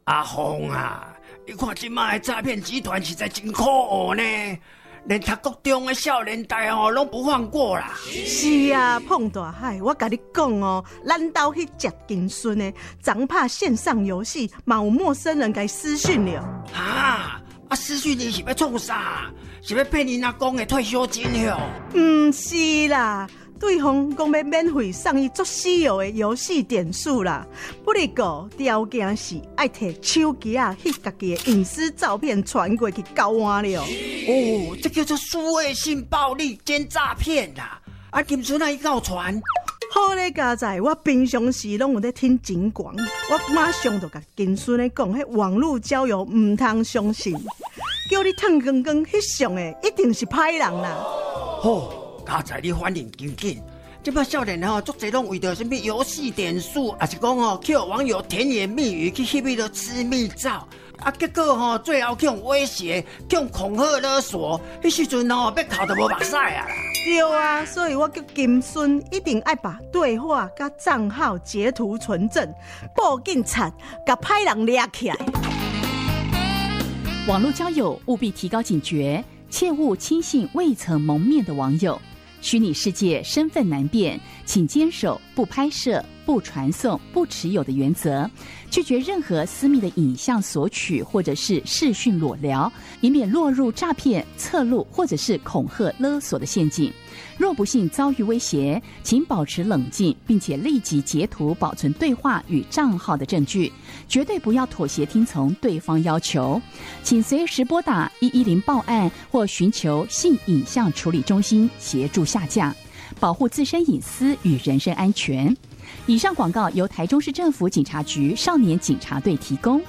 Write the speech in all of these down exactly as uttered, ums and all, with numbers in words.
阿峰啊，你看即卖的诈骗集团实在真可恶呢，连读国中的少年代哦，拢不放过啦。 是啊，碰大海，我甲你讲哦，咱兜去食金孙的，昨拍线上游戏，嘛有陌生人给私讯了。 哈，啊私讯你是要创啥？是要骗你阿公的退休金哟？ 唔是啦。对方讲要免费送伊足稀有的游戏点数啦，不过条件是爱摕手机啊，翕家己的隐私照片传过去交换了。 哦，这叫做数位性暴力兼诈骗啦！啊，金孙啊，伊敢有传？ 好咧，家在我平常时拢有咧听警广，我马上就甲金孙咧讲，迄网络交友唔通相信，叫你趁光光翕相的一定是歹人啦。 哦。家在你反应紧紧，这摆少年吼，足侪拢为着什么游戏点数，还是讲吼去网友甜言蜜语去翕迄个私密照，啊，结果吼最后去用威胁、去用恐吓勒索，迄时阵吼要哭都无目屎啊啦！ 对啊，所以我叫金孙一定爱把对话甲账号截图存证，报警察，甲歹人抓起来。 网络交友务必提高警觉，切勿轻信未曾谋面的网友。虚拟世界身份难辨，请坚守不拍摄、不传送、不持有的原则，拒绝任何私密的影像索取或者是视讯裸聊，以免落入诈骗、侧录或者是恐吓勒索的陷阱。若不幸遭遇威胁，请保持冷静，并且立即截图保存对话与账号的证据，绝对不要妥协听从对方要求。请随时拨打一一零报案或寻求性影像处理中心协助下架，保护自身隐私与人身安全。以上广告由台中市政府警察局少年警察队提供。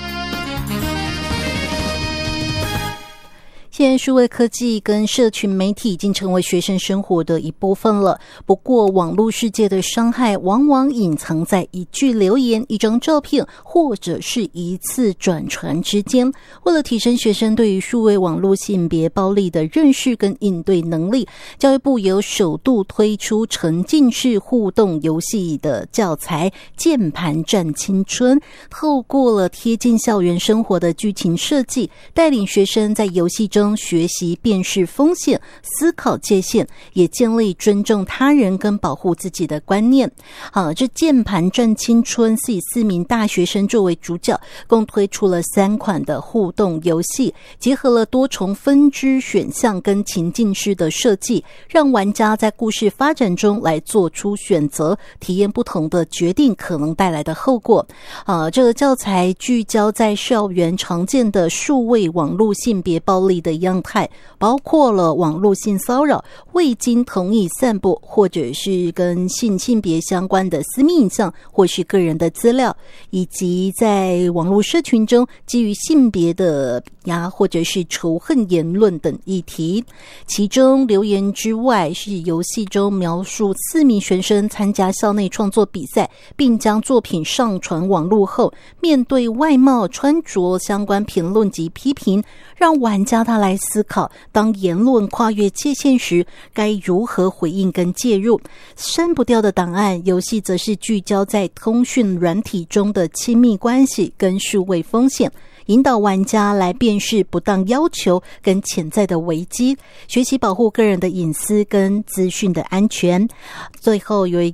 现在数位科技跟社群媒体已经成为学生生活的一部分了。不过网络世界的伤害往往隐藏在一句留言、一张照片或者是一次转传之间。为了提升学生对于数位网络性别暴力的认识跟应对能力，教育部有首度推出沉浸式互动游戏的教材《键盘战青春》，透过了贴近校园生活的剧情设计，带领学生在游戏中学习辨识风险、思考界限，也建立尊重他人跟保护自己的观念。好，这键盘战青春是以四名大学生作为主角，共推出了三款的互动游戏，结合了多重分支选项跟情境式的设计，让玩家在故事发展中来做出选择，体验不同的决定可能带来的后果。啊，这个教材聚焦在校园常见的数位网络性别暴力的样态，包括了网络性骚扰、未经同意散布或者是跟性性别相关的私密影像或是个人的资料，以及在网络社群中基于性别的呀或者是仇恨言论等议题。其中留言之外，是游戏中描述四名学生参加校内创作比赛，并将作品上传网络后，面对外貌、穿着相关评论及批评，让玩家他来思考，当言论跨越界限时，该如何回应跟介入。删不掉的档案游戏则是聚焦在通讯软体中的亲密关系跟数位风险，引导玩家来辨识不当要求跟潜在的危机，学习保护个人的隐私跟资讯的安全。最后有一